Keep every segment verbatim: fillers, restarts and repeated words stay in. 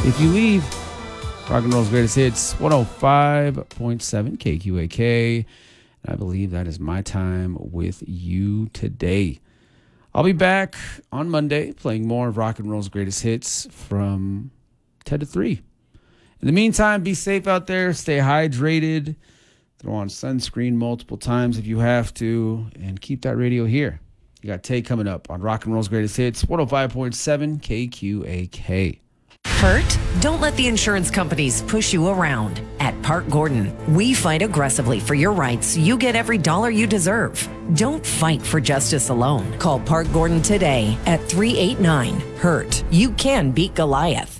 If you leave, rock and roll's greatest hits, one oh five point seven K Q A K. And I believe that is my time with you today. I'll be back on Monday playing more of rock and roll's greatest hits from ten to three. In the meantime, be safe out there. Stay hydrated. Throw on sunscreen multiple times if you have to. And keep that radio here. You got Tay coming up on rock and roll's greatest hits, one oh five point seven K Q A K. Hurt? Don't let the insurance companies push you around. At Park Gordon, we fight aggressively for your rights so you get every dollar you deserve. Don't fight for justice alone. Call Park Gordon today at three eight nine, hurt. You can beat Goliath.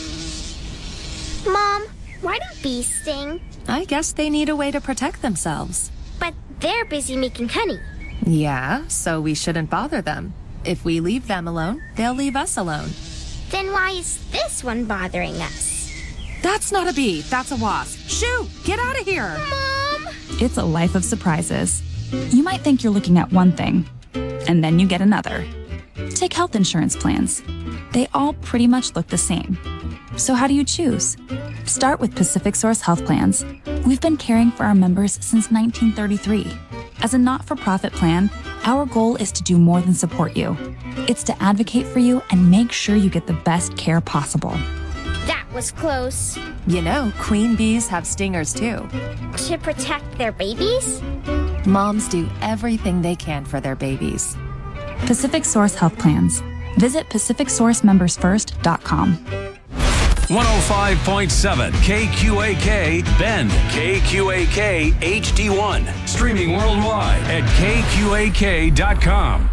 Mom, why do bees sting? I guess they need a way to protect themselves. But they're busy making honey. Yeah, so we shouldn't bother them. If we leave them alone, they'll leave us alone. Then why is this one bothering us? That's not a bee, that's a wasp. Shoo, get out of here. Mom! It's a life of surprises. You might think you're looking at one thing, and then you get another. Take health insurance plans. They all pretty much look the same. So how do you choose? Start with Pacific Source Health Plans. We've been caring for our members since nineteen thirty-three. As a not-for-profit plan, our goal is to do more than support you. It's to advocate for you and make sure you get the best care possible. That was close. You know, queen bees have stingers too. To protect their babies? Moms do everything they can for their babies. Pacific Source Health Plans. Visit pacific source members first dot com. one oh five point seven K Q A K Bend, K Q A K H D one. Streaming worldwide at K Q A K dot com.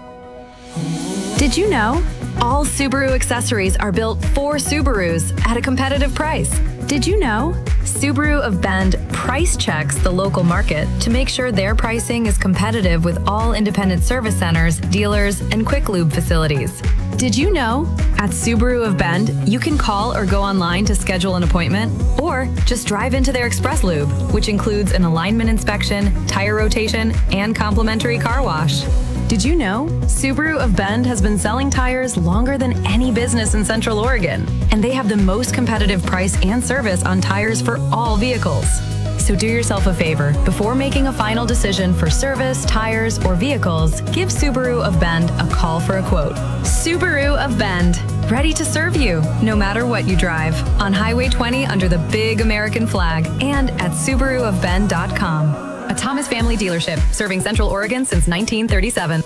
Did you know? All Subaru accessories are built for Subarus at a competitive price. Did you know? Subaru of Bend price checks the local market to make sure their pricing is competitive with all independent service centers, dealers, and quick lube facilities. Did you know? At Subaru of Bend, you can call or go online to schedule an appointment, or just drive into their Express Lube, which includes an alignment inspection, tire rotation, and complimentary car wash. Did you know? Subaru of Bend has been selling tires longer than any business in Central Oregon, and they have the most competitive price and service on tires for all vehicles. So do yourself a favor. Before making a final decision for service, tires, or vehicles, give Subaru of Bend a call for a quote. Subaru of Bend, ready to serve you, no matter what you drive. On Highway twenty under the big American flag, and at subaru of bend dot com. A Thomas family dealership, serving Central Oregon since nineteen thirty-seven.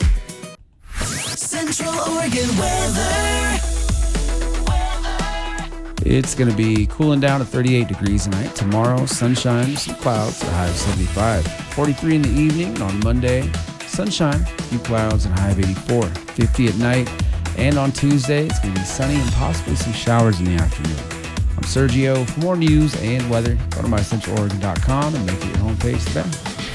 Central Oregon weather. It's going to be cooling down to thirty-eight degrees tonight. Tomorrow, sunshine, some clouds, a high of seventy-five. forty-three in the evening. On Monday, sunshine, a few clouds, and a high of eighty-four. fifty at night. And on Tuesday, it's going to be sunny and possibly some showers in the afternoon. I'm Sergio. For more news and weather, go to my central oregon dot com and make it your homepage today.